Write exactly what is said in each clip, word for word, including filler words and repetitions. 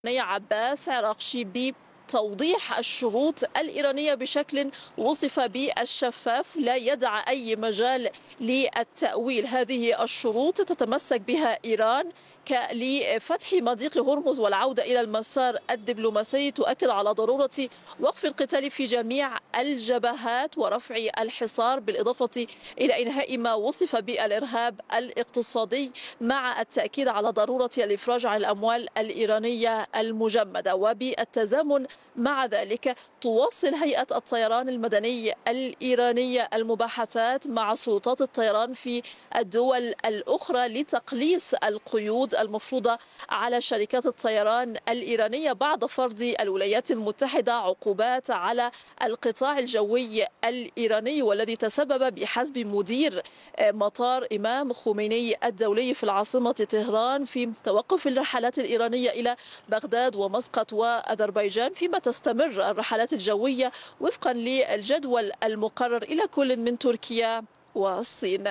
عباس عراقشي بتوضيح الشروط الإيرانية بشكل وصف بالشفاف لا يدع أي مجال للتأويل. هذه الشروط تتمسك بها إيران لفتح مضيق هرمز والعودة إلى المسار الدبلوماسي، تؤكد على ضرورة وقف القتال في جميع الجبهات ورفع الحصار، بالإضافة إلى إنهاء ما وصف بالإرهاب الاقتصادي، مع التأكيد على ضرورة الإفراج عن الأموال الإيرانية المجمدة. وبالتزامن مع ذلك تواصل هيئة الطيران المدني الإيرانية المباحثات مع سلطات الطيران في الدول الأخرى لتقليص القيود المفروضة على شركات الطيران الإيرانية بعد فرض الولايات المتحدة عقوبات على القطاع الجوي الإيراني، والذي تسبب بحسب مدير مطار إمام خميني الدولي في العاصمة طهران في توقف الرحلات الإيرانية إلى بغداد ومسقط وأذربيجان، فيما تستمر الرحلات الجوية وفقا للجدول المقرر إلى كل من تركيا والصين.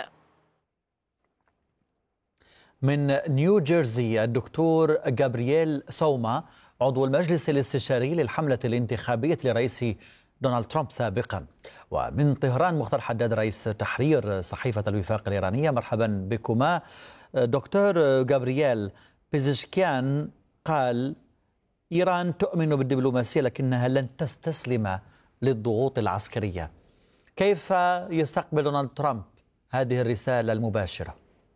من نيو جيرسي الدكتور جابرييل سوما، عضو المجلس الاستشاري للحملة الانتخابية لرئيس دونالد ترامب سابقا. ومن طهران مختار حداد، رئيس تحرير صحيفة الوفاق الإيرانية. مرحبا بكما. دكتور جابرييل، بيزشكيان قال إيران تؤمن بالدبلوماسية لكنها لن تستسلم للضغوط العسكرية. كيف يستقبل دونالد ترامب هذه الرسالة المباشرة؟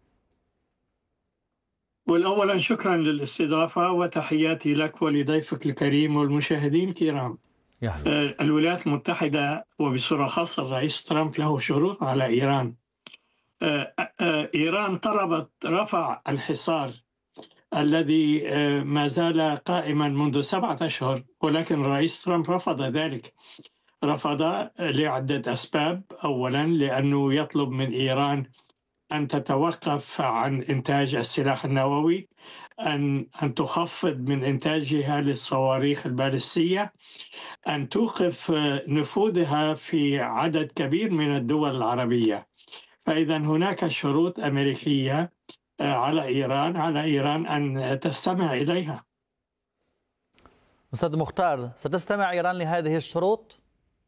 والأولا شكرا للاستضافة وتحياتي لك ولضيفك الكريم والمشاهدين الكرام. يعني. الولايات المتحدة وبصورة خاصة الرئيس ترامب له شروط على إيران. إيران طلبت رفع الحصار الذي ما زال قائما منذ سبعة أشهر، ولكن الرئيس ترامب رفض ذلك. رفض لعدة أسباب. أولا لأنه يطلب من إيران أن تتوقف عن إنتاج السلاح النووي، أن أن تخفض من إنتاجها للصواريخ البالستية، أن توقف نفوذها في عدد كبير من الدول العربية. فإذا هناك شروط أمريكية على إيران على إيران أن تستمع إليها. أستاذ مختار، ستستمع إيران لهذه الشروط؟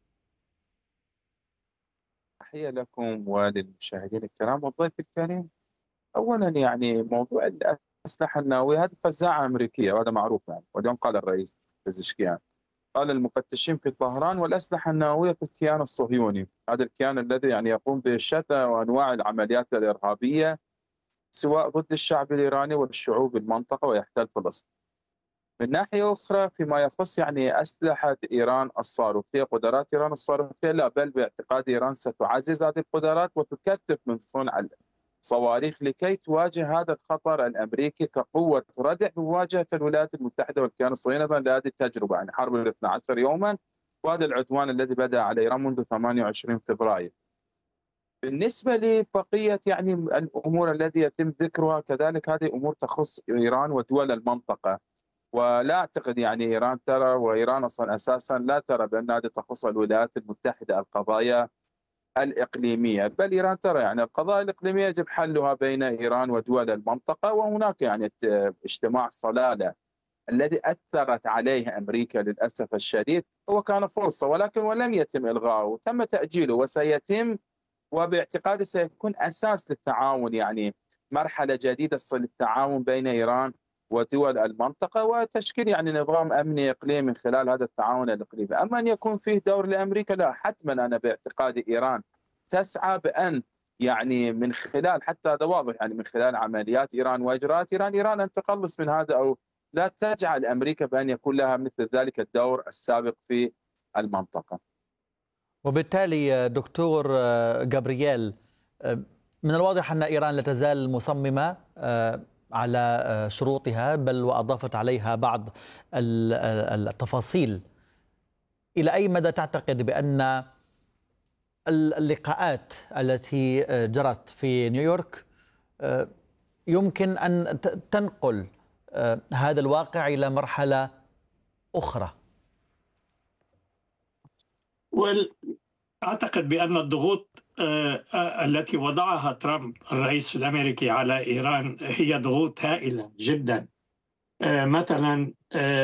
تحية لكم وللمشاهدين الكرام والضيف الكريم. أولا يعني موضوع الأسلحة النووية هذه فزاعة أمريكية وهذا معروف يعني، واليوم قال الرئيس بزشكيان، قال المفتشين في طهران والأسلحة النووية في الكيان الصهيوني، هذا الكيان الذي يعني يقوم بشتى وأنواع العمليات الإرهابية سواء ضد الشعب الإيراني والشعوب المنطقة ويحتل فلسطين. من ناحية أخرى فيما يخص يعني أسلحة إيران الصاروخية، قدرات إيران الصاروخية، لا بل باعتقاد إيران ستعزز هذه القدرات وتكثف من صنع الصواريخ لكي تواجه هذا الخطر الأمريكي كقوة ردع بمواجهة الولايات المتحدة والكيان الصهيوني لهذه التجربة، يعني حرب الاثنى عشر يوما وهذا العدوان الذي بدأ على إيران منذ ثمانية وعشرين فبراير. بالنسبة لبقية يعني الأمور التي يتم ذكرها كذلك هذه أمور تخص إيران ودول المنطقة، ولا أعتقد يعني إيران ترى، وإيران أصلا أساسا لا ترى بأن هذه تخص الولايات المتحدة القضايا الإقليمية، بل إيران ترى يعني القضايا الإقليمية يجب حلها بين إيران ودول المنطقة. وهناك يعني اجتماع صلالة الذي أثرت عليه أمريكا للأسف الشديد هو كان فرصة، ولكن ولم يتم إلغاؤه، تم تأجيله وسيتم، وباعتقادي سيكون أساس للتعاون، يعني مرحلة جديدة للتعاون بين إيران ودول المنطقة وتشكيل يعني نظام أمني إقليمي من خلال هذا التعاون الإقليمي. أما أن يكون فيه دور لأمريكا لا، حتما أنا باعتقادي إيران تسعى بأن يعني من خلال، حتى هذا واضح يعني من خلال عمليات إيران وإجراءات إيران، إيران أن تقلص من هذا أو لا تجعل أمريكا بأن يكون لها مثل ذلك الدور السابق في المنطقة. وبالتالي دكتور جابرييل، من الواضح أن إيران لا تزال مصممة على شروطها، بل وأضافت عليها بعض التفاصيل. إلى أي مدى تعتقد بأن اللقاءات التي جرت في نيويورك يمكن أن تنقل هذا الواقع إلى مرحلة أخرى؟ أعتقد بأن الضغوط التي وضعها ترامب الرئيس الأمريكي على إيران هي ضغوط هائلة جدا. مثلا